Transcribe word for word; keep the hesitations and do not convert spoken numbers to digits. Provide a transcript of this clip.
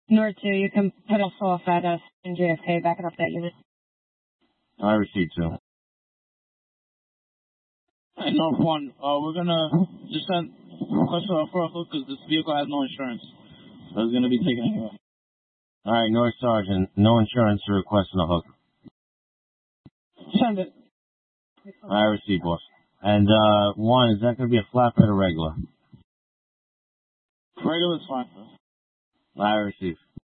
Nor two, you can put us off at us in J F K, backing up that unit. I received two. Alright, North one, uh, we're gonna just send request for a hook because this vehicle has no insurance. So it's gonna be taken anyway. Alright, North Sergeant, no insurance for requesting a hook. Send it. I received, boss. And, uh, one, is that gonna be a flatbed or regular? Regular is fine. I received.